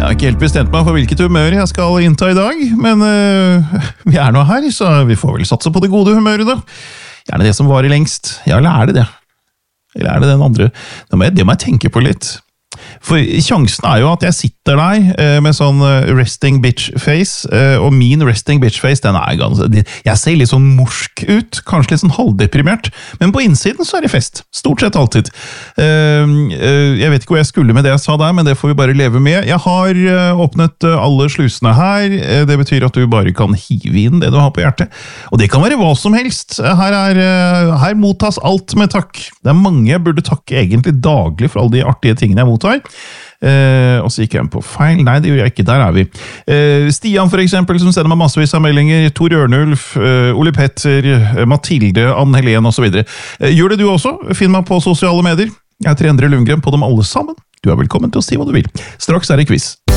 har ikke helt bestemt meg for hvilket humør jeg skal innta i dag, men vi nå her, så vi får vel satse på det gode humøret da. Gjerne det som varer lengst. Ja, eller det? Eller det den andre? Det må jeg tenke på litt. For sjansen jo at jeg sitter der med sånn resting bitch face, og min resting bitch face, den jeg ser litt sånn morsk ut, kanskje litt sånn halvdeprimert, men på innsiden så det fest, stort sett alltid. Jeg vet ikke hvor jeg skulle med det jeg sa der, men det får vi bare leve med. Jeg har åpnet alle slusene her, det betyr at du bare kan hive inn det du har på hjertet, og det kan være hva som helst. Her mottas alt med takk. Det mange jeg burde takke egentlig daglig for alle de artige tingene jeg mottar. Og så gikk jeg på feil. Nei, det gjorde jeg ikke. Der vi. Stian for eksempel, som sender meg massevis av meldinger. Tor Ørnulf, Ole Petter, Mathilde, Ann-Helene og så videre. Gjør det du også? Finn meg på sosiale medier. Jeg heter Endre Lundgren på dem alle sammen. Du velkommen til å si hva du vil. Straks det quiz.